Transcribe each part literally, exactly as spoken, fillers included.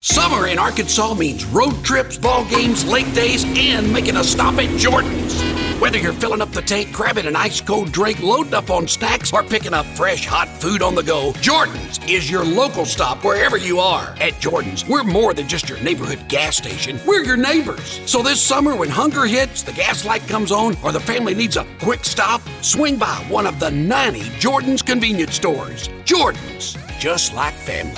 Summer in Arkansas means road trips, ball games, lake days, and making a stop at Jordan's. Whether you're filling up the tank, grabbing an ice-cold drink, loading up on snacks, or picking up fresh, hot food on the go, Jordan's is your local stop wherever you are. At Jordan's, we're more than just your neighborhood gas station. We're your neighbors. So this summer, when hunger hits, the gas light comes on, or the family needs a quick stop, swing by one of the ninety Jordan's convenience stores. Jordan's, just like family.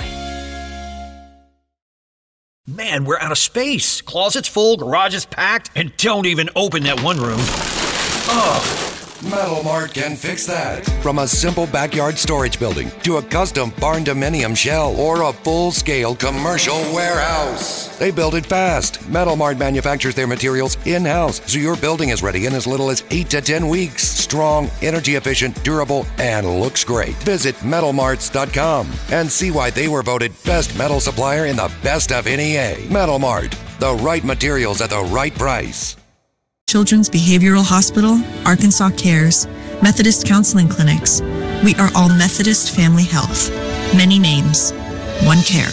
Man, we're out of space. Closet's full, garage is packed, and don't even open that one room. Ugh. Metal Mart can fix that. From a simple backyard storage building to a custom barn dominium shell or a full-scale commercial warehouse. They build it fast. Metal Mart manufactures their materials in-house, so your building is ready in as little as eight to ten weeks. Strong, energy efficient, durable, and looks great. Visit metal marts dot com and see why they were voted best metal supplier in the best of N E A. Metal Mart, the right materials at the right price. Children's Behavioral Hospital, Arkansas Cares, Methodist Counseling Clinics. We are all Methodist Family Health. Many names, one care.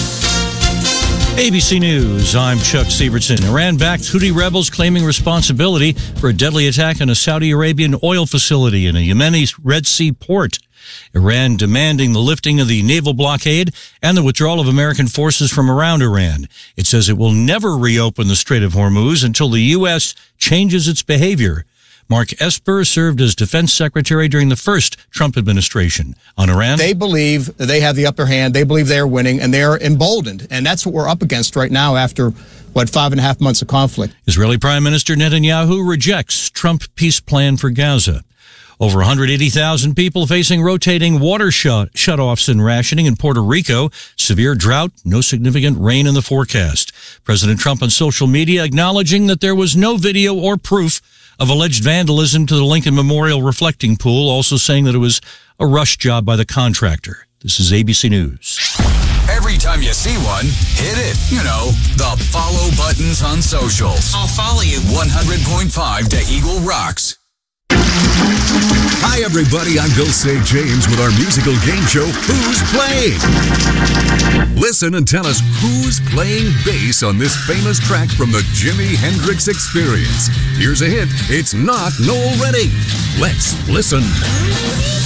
A B C News, I'm Chuck Sievertson. Iran-backed Houthi rebels claiming responsibility for a deadly attack on a Saudi Arabian oil facility in a Yemeni Red Sea port. Iran demanding the lifting of the naval blockade and the withdrawal of American forces from around Iran. It says it will never reopen the Strait of Hormuz until the U S changes its behavior. Mark Esper served as defense secretary during the first Trump administration. On Iran, they believe they have the upper hand. They believe they're winning, and they're emboldened. And that's what we're up against right now after, what, five and a half months of conflict. Israeli Prime Minister Netanyahu rejects Trump peace plan for Gaza. Over one hundred eighty thousand people facing rotating water shut shutoffs and rationing in Puerto Rico. Severe drought, no significant rain in the forecast. President Trump on social media acknowledging that there was no video or proof of alleged vandalism to the Lincoln Memorial reflecting pool, also saying that it was a rush job by the contractor. This is A B C News. Every time you see one, hit it. You know, the follow buttons on socials. I'll follow you. one hundred point five to Eagle Rocks. Hi, everybody. I'm Bill Saint James with our musical game show, Who's Playing? Listen and tell us who's playing bass on this famous track from the Jimi Hendrix Experience. Here's a hint. It's not Noel Redding. Let's listen.